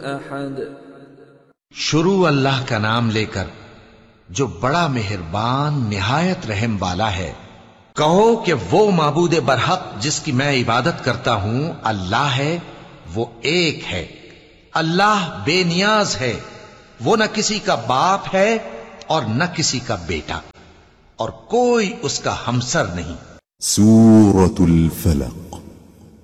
अहद। शुरू अल्लाह का नाम लेकर जो बड़ा मेहरबान निहायत रहम वाला है। कहो कि वो माबूद बरहक जिसकी मैं इबादत करता हूं अल्लाह है, वो एक है। अल्लाह बेनियाज है, वो न किसी का बाप है और न किसी का बेटा, और कोई उसका हमसर नहीं। सूरतुल फलक।